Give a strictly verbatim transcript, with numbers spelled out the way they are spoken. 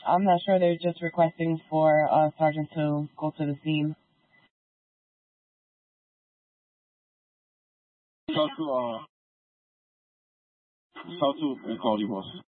I'm not sure. They're just requesting for uh, Sergeant to go to the scene. Talk to, uh, talk to and call you, boss.